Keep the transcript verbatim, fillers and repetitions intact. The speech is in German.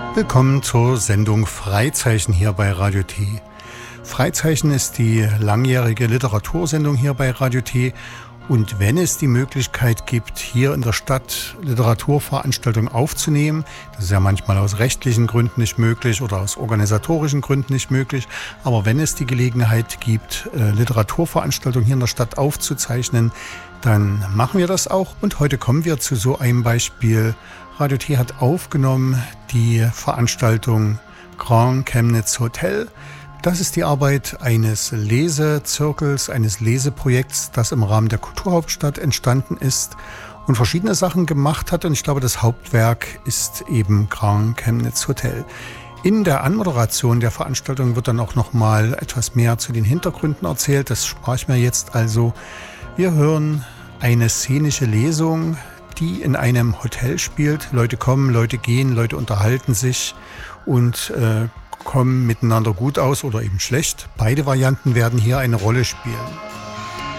Willkommen zur Sendung Freizeichen hier bei Radio T. Freizeichen ist die langjährige Literatursendung hier bei Radio T. Und wenn es die Möglichkeit gibt, hier in der Stadt Literaturveranstaltungen aufzunehmen, das ist ja manchmal aus rechtlichen Gründen nicht möglich oder aus organisatorischen Gründen nicht möglich, aber wenn es die Gelegenheit gibt, Literaturveranstaltungen hier in der Stadt aufzuzeichnen, dann machen wir das auch. Und heute kommen wir zu so einem Beispiel. Radio T hat aufgenommen die Veranstaltung Grand Chemnitz Hotel. Das ist die Arbeit eines Lesezirkels, eines Leseprojekts, das im Rahmen der Kulturhauptstadt entstanden ist und verschiedene Sachen gemacht hat. Und ich glaube, das Hauptwerk ist eben Grand Chemnitz Hotel. In der Anmoderation der Veranstaltung wird dann auch noch mal etwas mehr zu den Hintergründen erzählt. Das spare ich mir jetzt also. Wir hören eine szenische Lesung, die in einem Hotel spielt. Leute kommen, Leute gehen, Leute unterhalten sich und äh, kommen miteinander gut aus oder eben schlecht. Beide Varianten werden hier eine Rolle spielen.